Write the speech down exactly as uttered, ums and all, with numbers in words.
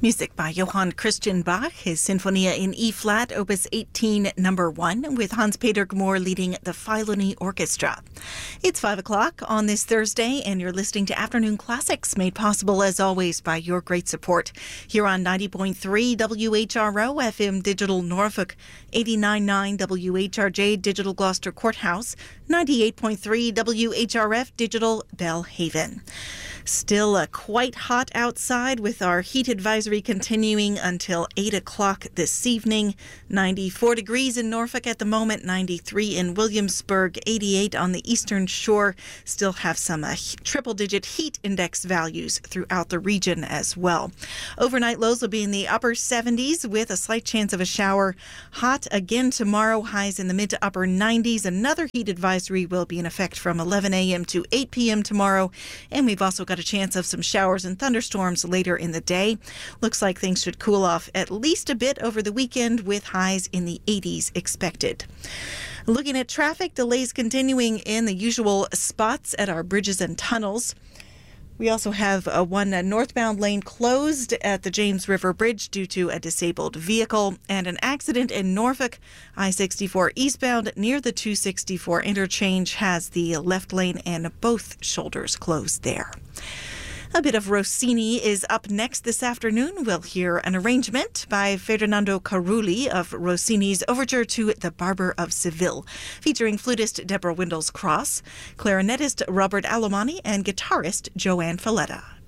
Music by Johann Christian Bach, his Sinfonia in E-flat, Opus eighteen, number one, with Hans-Peter Gmoor leading the Filoni Orchestra. It's five o'clock on this Thursday, and you're listening to Afternoon Classics, made possible, as always, by your great support. Here on ninety point three W H R O, F M Digital Norfolk, eighty-nine point nine W H R J Digital Gloucester Courthouse, ninety-eight point three W H R F Digital Bellhaven. Still uh, quite hot outside, with our heat advisory continuing until eight o'clock this evening. ninety-four degrees in Norfolk at the moment, ninety-three in Williamsburg, eighty-eight on the eastern shore. Still have some uh, triple-digit heat index values throughout the region as well. Overnight lows will be in the upper seventies with a slight chance of a shower. Hot again tomorrow, highs in the mid to upper nineties. Another heat advisory will be in effect from eleven a.m. to eight p.m. tomorrow, and we've also got a chance of some showers and thunderstorms later in the day. Looks like things should cool off at least a bit over the weekend, with highs in the eighties expected. Looking at traffic, delays continuing in the usual spots at our bridges and tunnels. We also have a one a northbound lane closed at the James River Bridge due to a disabled vehicle, and an accident in Norfolk. I sixty-four eastbound near the two sixty-four interchange has the left lane and both shoulders closed there. A bit of Rossini is up next this afternoon. We'll hear an arrangement by Ferdinando Carulli of Rossini's Overture to The Barber of Seville, featuring flutist Deborah Windles Cross, clarinetist Robert Alomani, and guitarist Joanne Falletta.